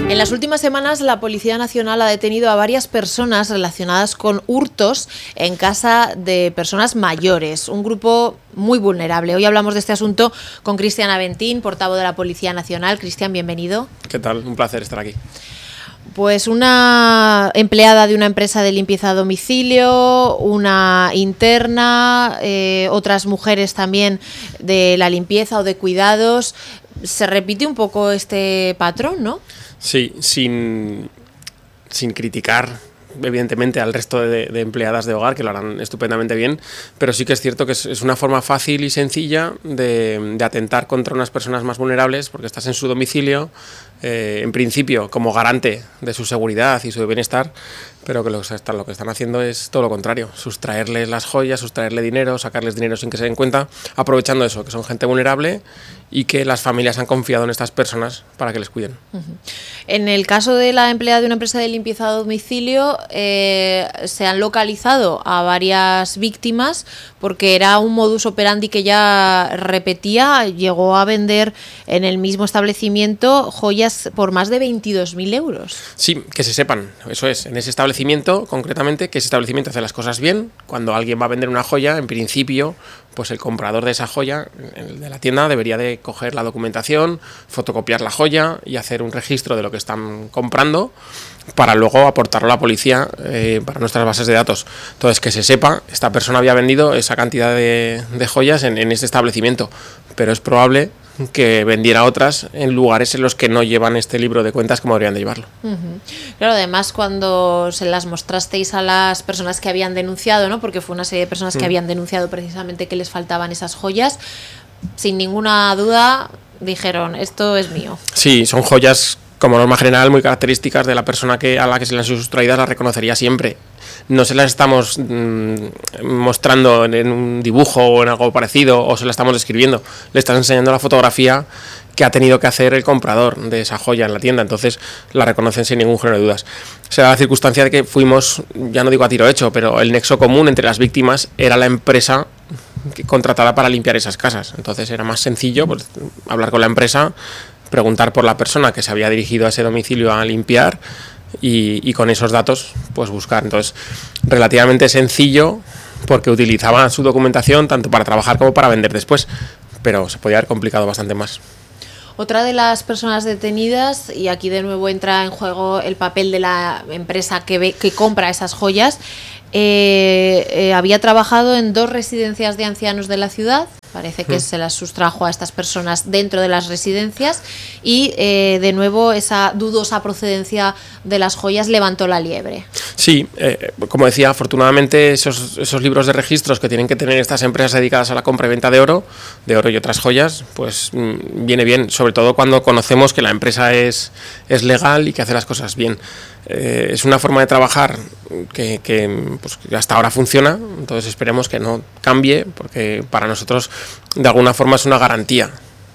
En las últimas semanas, la Policía Nacional ha detenido a varias personas relacionadas con hurtos en casa de personas mayores, un grupo muy vulnerable. Hoy hablamos de este asunto con Cristian Aventín, portavoz de la Policía Nacional. Cristian, bienvenido. ¿Qué tal? Un placer estar aquí. Pues una empleada de una empresa de limpieza a domicilio, una interna, otras mujeres también de la limpieza o de cuidados. Se repite un poco este patrón, ¿no? Sí, sin criticar evidentemente al resto de empleadas de hogar, que lo harán estupendamente bien, pero sí que es cierto que es una forma fácil y sencilla de atentar contra unas personas más vulnerables, porque estás en su domicilio, en principio como garante de su seguridad y su bienestar, pero que lo que están haciendo es todo lo contrario, sustraerles las joyas, sustraerle dinero, sacarles dinero sin que se den cuenta, aprovechando eso, que son gente vulnerable y que las familias han confiado en estas personas para que les cuiden. En el caso de la empleada de una empresa de limpieza a domicilio, se han localizado a varias víctimas porque era un modus operandi que ya repetía. Llegó a vender en el mismo establecimiento joyas por más de 22.000 euros. Sí, que se sepan, eso es, en ese establecimiento concretamente, que ese establecimiento hace las cosas bien. Cuando alguien va a vender una joya, en principio, pues el comprador de esa joya, el de la tienda, debería de coger la documentación, fotocopiar la joya y hacer un registro de lo que están comprando para luego aportarlo a la policía para nuestras bases de datos. Entonces, que se sepa, esta persona había vendido esa cantidad de joyas en este establecimiento, pero es probable que vendiera otras en lugares en los que no llevan este libro de cuentas como deberían de llevarlo. Claro, además cuando se las mostrasteis a las personas que habían denunciado, ¿no? Porque fue una serie de personas que habían denunciado precisamente que les faltaban esas joyas, sin ninguna duda dijeron, esto es mío. Sí, son joyas como norma general muy características de la persona a la que se las han sustraídas, las reconocería siempre. No se las estamos mostrando en un dibujo o en algo parecido, o se las estamos describiendo. Le estás enseñando la fotografía que ha tenido que hacer el comprador de esa joya en la tienda, entonces la reconocen sin ningún género de dudas. Se da la circunstancia de que fuimos, ya no digo a tiro hecho, pero el nexo común entre las víctimas era la empresa contratada para limpiar esas casas. Entonces era más sencillo pues, hablar con la empresa, preguntar por la persona que se había dirigido a ese domicilio a limpiar y con esos datos pues buscar. Entonces, relativamente sencillo porque utilizaban su documentación tanto para trabajar como para vender después, pero se podía haber complicado bastante más. Otra de las personas detenidas, y aquí de nuevo entra en juego el papel de la empresa que compra esas joyas, había trabajado en 2 residencias de ancianos de la ciudad. Parece que se las sustrajo a estas personas dentro de las residencias y de nuevo esa dudosa procedencia de las joyas levantó la liebre. Sí, como decía, afortunadamente esos libros de registros que tienen que tener estas empresas dedicadas a la compra y venta de oro y otras joyas, pues viene bien, sobre todo cuando conocemos que la empresa es legal y que hace las cosas bien. Es una forma de trabajar que hasta ahora funciona, entonces esperemos que no cambie, porque para nosotros de alguna forma es una garantía.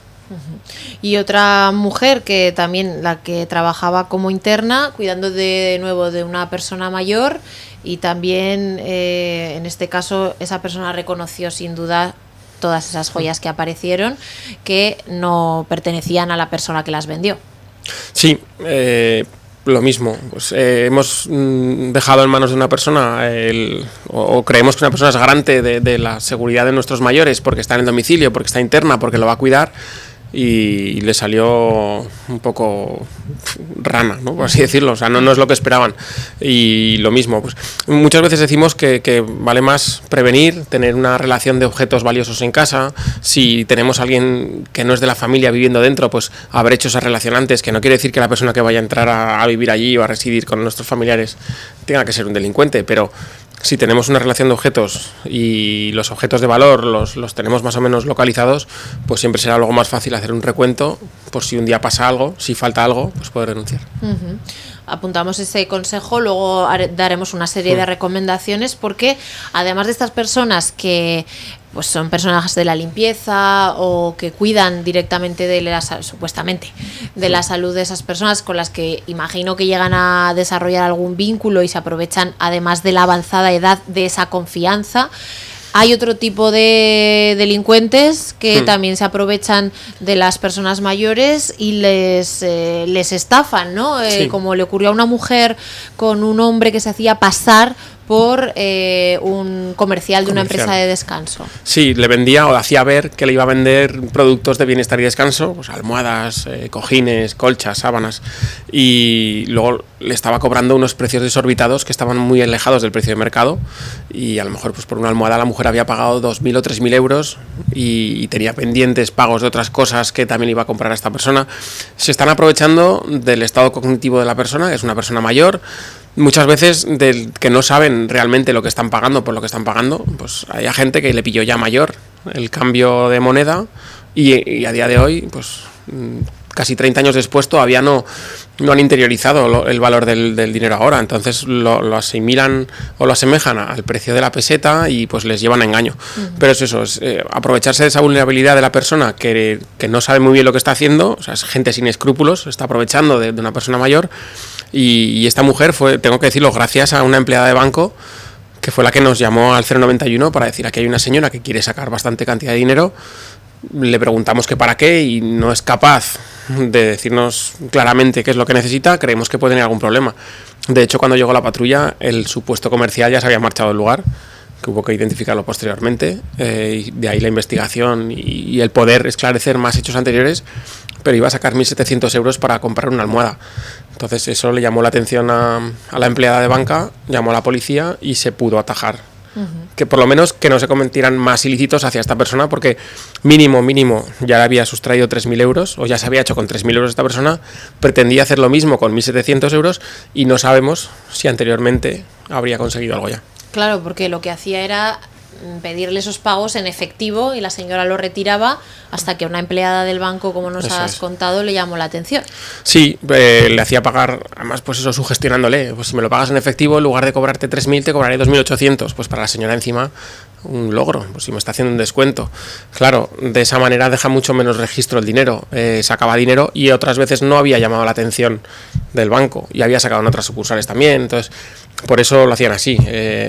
Y otra mujer que también, la que trabajaba como interna, cuidando de nuevo de una persona mayor, y también en este caso esa persona reconoció sin duda todas esas joyas que aparecieron que no pertenecían a la persona que las vendió. Sí, lo mismo, pues, hemos dejado en manos de una persona o creemos que una persona es garante de la seguridad de nuestros mayores porque está en el domicilio, porque está interna, porque lo va a cuidar, y le salió un poco rana, ¿no? Por así decirlo, o sea, no es lo que esperaban. Y lo mismo, pues muchas veces decimos que vale más prevenir, tener una relación de objetos valiosos en casa. Si tenemos a alguien que no es de la familia viviendo dentro, pues haber hecho esa relación antes, que no quiere decir que la persona que vaya a entrar a vivir allí o a residir con nuestros familiares tenga que ser un delincuente, pero si tenemos una relación de objetos y los objetos de valor los tenemos más o menos localizados, pues siempre será algo más fácil hacer un recuento por si un día pasa algo, si falta algo, pues poder denunciar. Apuntamos ese consejo, luego daremos una serie de recomendaciones, porque además de estas personas que pues son personas de la limpieza o que cuidan directamente supuestamente de la salud de esas personas, con las que imagino que llegan a desarrollar algún vínculo y se aprovechan además de la avanzada edad de esa confianza, Hay otro tipo de delincuentes que también se aprovechan de las personas mayores y les estafan, ¿no? Sí. Como le ocurrió a una mujer con un hombre que se hacía pasar por un comercial de una empresa de descanso. Sí, le vendía o hacía ver que le iba a vender productos de bienestar y descanso, pues almohadas, cojines, colchas, sábanas, y luego le estaba cobrando unos precios desorbitados que estaban muy alejados del precio de mercado, y a lo mejor pues por una almohada la mujer había pagado 2.000 o 3.000 euros y tenía pendientes pagos de otras cosas que también iba a comprar a esta persona. Se están aprovechando del estado cognitivo de la persona, que es una persona mayor. Muchas veces del que no saben realmente lo que están pagando por lo que están pagando, pues hay gente que le pilló ya mayor el cambio de moneda y a día de hoy, pues casi 30 años después todavía no han interiorizado el valor del dinero ahora, entonces lo asimilan o lo asemejan al precio de la peseta y pues les llevan a engaño. Pero es eso, es aprovecharse de esa vulnerabilidad de la persona que no sabe muy bien lo que está haciendo, o sea, es gente sin escrúpulos, está aprovechando de una persona mayor. Y esta mujer fue, tengo que decirlo, gracias a una empleada de banco que fue la que nos llamó al 091 para decir: aquí hay una señora que quiere sacar bastante cantidad de dinero. Le preguntamos que para qué y no es capaz de decirnos claramente qué es lo que necesita. Creemos que puede tener algún problema. De hecho, cuando llegó la patrulla, el supuesto comercial ya se había marchado del lugar, que hubo que identificarlo posteriormente, y de ahí la investigación y el poder esclarecer más hechos anteriores, pero iba a sacar 1.700 euros para comprar una almohada. Entonces eso le llamó la atención a la empleada de banca, llamó a la policía y se pudo atajar. Que por lo menos que no se cometieran más ilícitos hacia esta persona, porque mínimo ya le había sustraído 3.000 euros, o ya se había hecho con 3.000 euros esta persona, pretendía hacer lo mismo con 1.700 euros y no sabemos si anteriormente habría conseguido algo ya. Claro, porque lo que hacía era pedirle esos pagos en efectivo y la señora lo retiraba hasta que una empleada del banco, como nos has contado, le llamó la atención. Sí, le hacía pagar, además pues eso, sugestionándole, pues si me lo pagas en efectivo, en lugar de cobrarte 3.000 te cobraré 2.800, pues para la señora encima un logro, pues si me está haciendo un descuento. Claro, de esa manera deja mucho menos registro el dinero, sacaba dinero y otras veces no había llamado la atención del banco y había sacado en otras sucursales también, entonces por eso lo hacían así.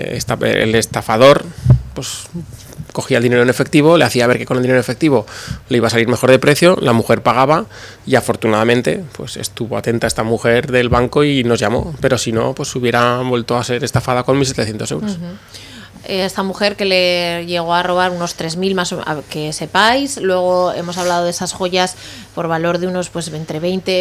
El estafador pues cogía el dinero en efectivo, le hacía ver que con el dinero en efectivo le iba a salir mejor de precio, la mujer pagaba y afortunadamente pues estuvo atenta esta mujer del banco y nos llamó, pero si no pues hubiera vuelto a ser estafada con 1.700 euros. Esta mujer que le llegó a robar unos 3.000 más, que sepáis. Luego hemos hablado de esas joyas por valor de unos pues entre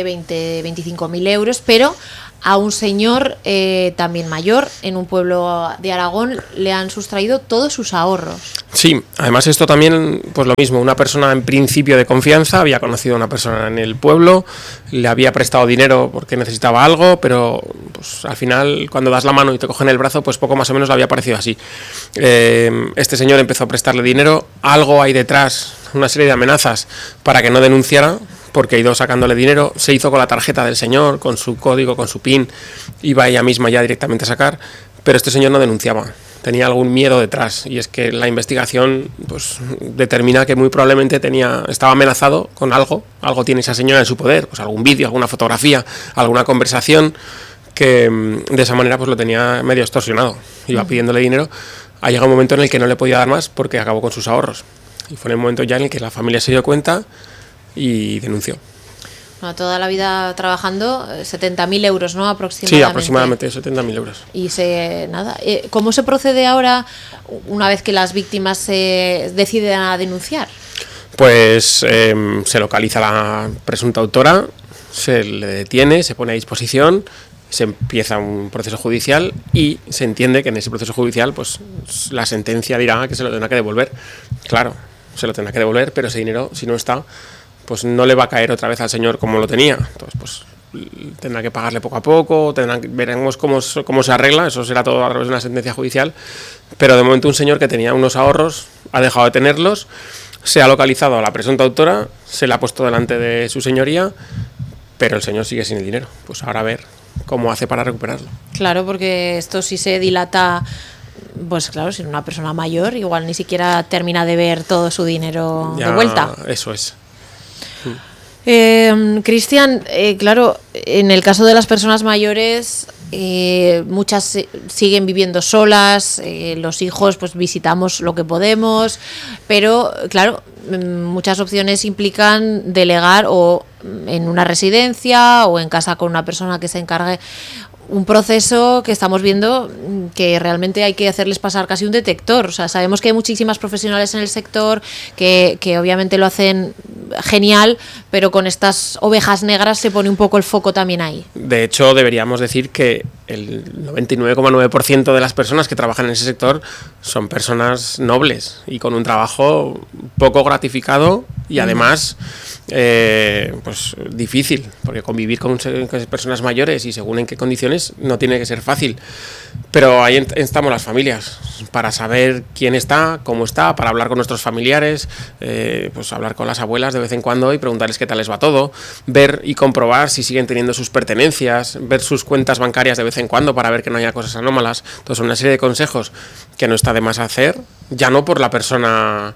25.000 euros, pero a un señor también mayor en un pueblo de Aragón le han sustraído todos sus ahorros. Sí, además esto también, pues lo mismo, una persona en principio de confianza, había conocido a una persona en el pueblo, le había prestado dinero porque necesitaba algo, pero pues al final cuando das la mano y te cogen el brazo, pues poco más o menos le había parecido así. Este señor empezó a prestarle dinero, algo hay detrás, una serie de amenazas para que no denunciara, porque ha ido sacándole dinero, se hizo con la tarjeta del señor, con su código, con su PIN, iba ella misma ya directamente a sacar, pero este señor no denunciaba, tenía algún miedo detrás, y es que la investigación pues determina que muy probablemente estaba amenazado con algo tiene esa señora en su poder, pues algún vídeo, alguna fotografía, alguna conversación, que de esa manera pues lo tenía medio extorsionado, iba pidiéndole dinero, ha llegado un momento en el que no le podía dar más porque acabó con sus ahorros, y fue en el momento ya en el que la familia se dio cuenta y denunció. Bueno, toda la vida trabajando, 70.000 euros, ¿no? Aproximadamente. Sí, aproximadamente 70.000 euros. Y nada. ¿Cómo se procede ahora una vez que las víctimas se deciden a denunciar? Pues se localiza la presunta autora, se le detiene, se pone a disposición, se empieza un proceso judicial y se entiende que en ese proceso judicial pues la sentencia dirá que se lo tendrá que devolver. Claro, se lo tendrá que devolver, pero ese dinero, si no está, pues no le va a caer otra vez al señor como lo tenía. Entonces, pues tendrá que pagarle poco a poco, veremos cómo se arregla, eso será todo a través de una sentencia judicial, pero de momento un señor que tenía unos ahorros ha dejado de tenerlos, se ha localizado a la presunta autora, se le ha puesto delante de su señoría, pero el señor sigue sin el dinero. Pues ahora a ver cómo hace para recuperarlo. Claro, porque esto sí se dilata. Pues claro, si una persona mayor igual ni siquiera termina de ver todo su dinero de vuelta. Eso es. Cristian, claro, en el caso de las personas mayores muchas siguen viviendo solas, los hijos pues visitamos lo que podemos, pero claro, muchas opciones implican delegar o en una residencia o en casa con una persona que se encargue. Un proceso que estamos viendo que realmente hay que hacerles pasar casi un detector. O sea, sabemos que hay muchísimas profesionales en el sector que obviamente lo hacen genial, pero con estas ovejas negras se pone un poco el foco también ahí. De hecho, deberíamos decir que el 99,9% de las personas que trabajan en ese sector son personas nobles y con un trabajo poco gratificado y además pues difícil, porque convivir con personas mayores y según en qué condiciones no tiene que ser fácil. Pero ahí estamos las familias, para saber quién está, cómo está, para hablar con nuestros familiares, pues hablar con las abuelas de vez en cuando y preguntarles qué tal les va todo, ver y comprobar si siguen teniendo sus pertenencias, ver sus cuentas bancarias de vez en cuando para ver que no haya cosas anómalas. Entonces, una serie de consejos que no está de más hacer, ya no por la persona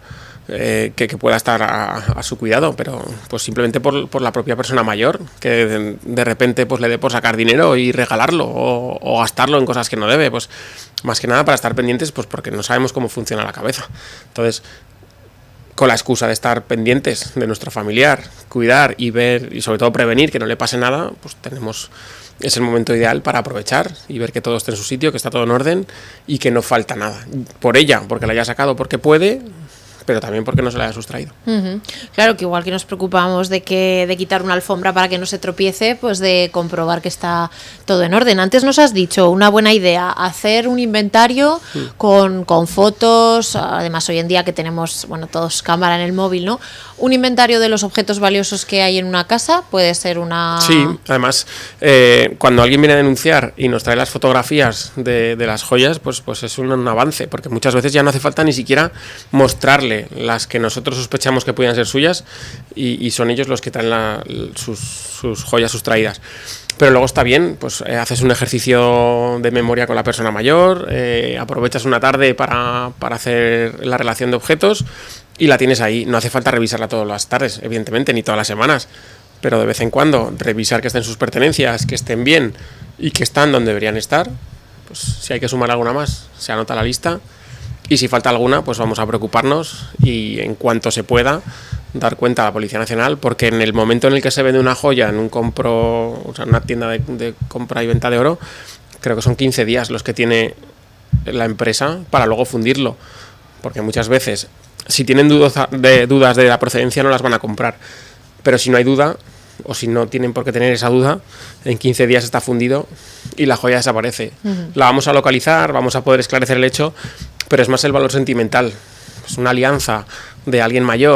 que pueda estar a su cuidado, pero pues simplemente por la propia persona mayor, que de repente pues le dé por sacar dinero y regalarlo o gastarlo en cosas que no debe, pues más que nada para estar pendientes, pues porque no sabemos cómo funciona la cabeza. Entonces, con la excusa de estar pendientes de nuestro familiar, cuidar y ver y sobre todo prevenir que no le pase nada, pues es el momento ideal para aprovechar y ver que todo esté en su sitio, que está todo en orden y que no falta nada. Por ella, porque la haya sacado porque puede, pero también porque no se la haya sustraído. Uh-huh. Claro, que igual que nos preocupamos de quitar una alfombra para que no se tropiece, pues de comprobar que está todo en orden. Antes nos has dicho una buena idea, hacer un inventario con fotos, además hoy en día que tenemos, bueno, todos cámara en el móvil, ¿no? Un inventario de los objetos valiosos que hay en una casa puede ser una... Sí, además, cuando alguien viene a denunciar y nos trae las fotografías de las joyas, pues es un avance, porque muchas veces ya no hace falta ni siquiera mostrarle las que nosotros sospechamos que puedan ser suyas y son ellos los que traen sus joyas sustraídas. Pero luego está bien, pues haces un ejercicio de memoria con la persona mayor, aprovechas una tarde para hacer la relación de objetos y la tienes ahí. No hace falta revisarla todas las tardes, evidentemente, ni todas las semanas, pero de vez en cuando revisar que estén sus pertenencias, que estén bien y que están donde deberían estar. Pues si hay que sumar alguna más, se anota la lista. Y si falta alguna, pues vamos a preocuparnos y en cuanto se pueda dar cuenta a la Policía Nacional, porque en el momento en el que se vende una joya en una tienda de compra y venta de oro, creo que son 15 días los que tiene la empresa para luego fundirlo, porque muchas veces si tienen dudas de la procedencia no las van a comprar, pero si no hay duda o si no tienen por qué tener esa duda, en 15 días está fundido y la joya desaparece. Uh-huh. La vamos a localizar, vamos a poder esclarecer el hecho, pero es más el valor sentimental. Es una alianza de alguien mayor